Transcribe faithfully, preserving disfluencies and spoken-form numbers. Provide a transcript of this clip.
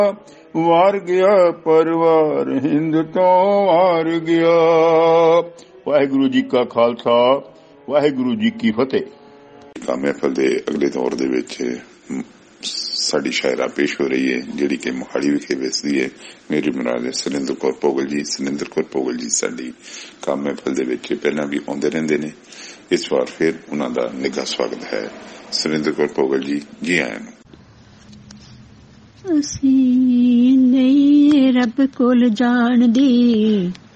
ਵਾਰ ਗਿਆ ਪਰਿਵਾਰ ਹਿੰਦ ਤੋਂ ਵਾਰ ਗਿਆ। ਵਾਹਿਗੁਰੂ ਜੀ ਕਾ ਖਾਲਸਾ, ਵਾਹਿਗੁਰੂ ਜੀ ਕੀ ਫਤਿਹ। ਮਹਿਫਲ ਦੇ ਅਗਲੇ ਦੌਰ ਦੇ ਵਿੱਚ ਸਾਡੀ ਸ਼ਾਇਰਾ ਪੇਸ਼ ਹੋ ਰਹੀ ਹੈ, ਜਿਹੜੀ ਕਿ ਮੋਹਾਲੀ ਵਿਖੇ ਵਸਦੀ ਹੈ। ਮੇਰੀ ਮੁਰਾਦ ਹੈ ਸੁਰਿੰਦਰ ਕੌਰ ਭੋਗਲ ਜੀ। ਸੁਰਿੰਦਰ ਕੌਰ ਭੋਗਲ ਜੀ ਸਾਡੀ ਕੰਮ ਮਹਿਫਲ ਦੇ ਵਿੱਚ ਪਹਿਲਾਂ ਵੀ ਆਉਂਦੇ ਰਹਿੰਦੇ ਨੇ। ਇਸ ਵਾਰ ਫਿਰ ਉਹਨਾਂ ਦਾ ਨਿੱਘਾ ਸਵਾਗਤ ਹੈ। ਸੁਰਿੰਦਰ ਕੌਰ ਭੋਗਲ ਜੀ, ਜੀ ਆਇਆਂ ਨੂੰ। ਅਸੀਂ ਨਹੀਂ ਰੱਬ ਕੋਲ ਜਾਣਦੇ,